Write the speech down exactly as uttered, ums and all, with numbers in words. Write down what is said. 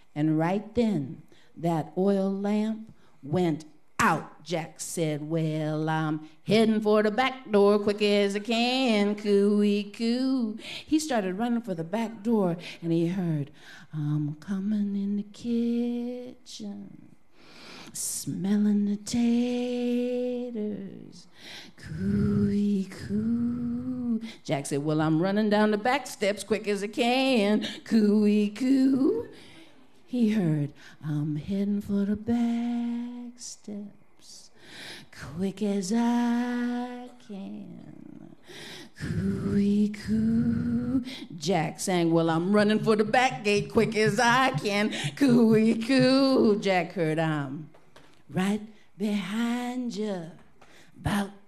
And right then, that oil lamp went out. Jack said, well, I'm heading for the back door quick as I can, cooey coo. He started running for the back door, and he heard, I'm coming in the kitchen, smelling the taters, cooey coo. Jack said, well, I'm running down the back steps quick as I can, cooey coo. He heard, I'm heading for the back steps, quick as I can, cooey coo. Jack sang, well, I'm running for the back gate, quick as I can, cooey coo. Jack heard, I'm right behind you, about